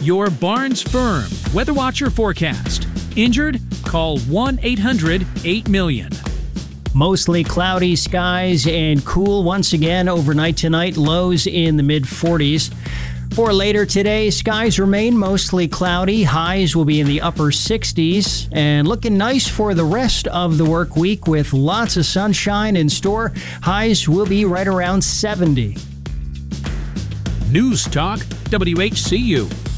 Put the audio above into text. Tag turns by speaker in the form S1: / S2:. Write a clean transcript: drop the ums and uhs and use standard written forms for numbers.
S1: Your Barnes Firm Weather Watcher forecast. Injured? Call 1-800-8-million.
S2: Mostly cloudy skies and cool once again overnight tonight. Lows in the mid-40s. For later today, skies remain mostly cloudy. Highs will be in the upper 60s. And looking nice for the rest of the work week with lots of sunshine in store. Highs will be right around 70.
S1: News Talk WHCU.